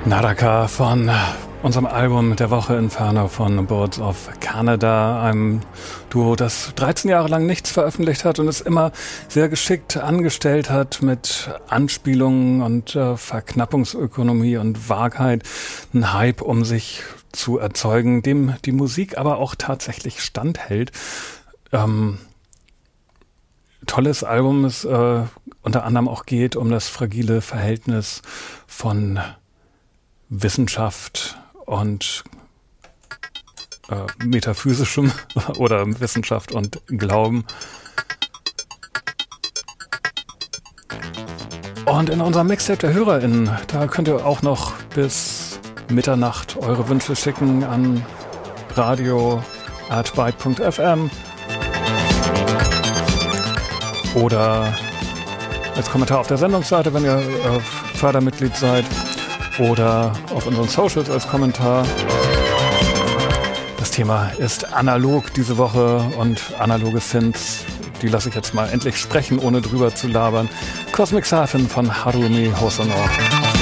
Naraka von unserem Album der Woche Inferno von Birds of Canada, einem Duo, das 13 Jahre lang nichts veröffentlicht hat und es immer sehr geschickt angestellt hat mit Anspielungen und Verknappungsökonomie und Wahrheit, einen Hype um sich zu erzeugen, dem die Musik aber auch tatsächlich standhält. Tolles Album, es unter anderem auch geht um das fragile Verhältnis von Wissenschaft und metaphysischem oder Wissenschaft und Glauben. Und in unserem Mixtape der HörerInnen, da könnt ihr auch bis Mitternacht eure Wünsche schicken an radio@byte.fm oder als Kommentar auf der Sendungsseite, wenn ihr Fördermitglied seid, oder auf unseren Socials als Kommentar. Das Thema ist analog diese Woche und analoge Synths, die lasse ich jetzt mal endlich sprechen, ohne drüber zu labern. Cosmic Siphon von Harumi Hosono.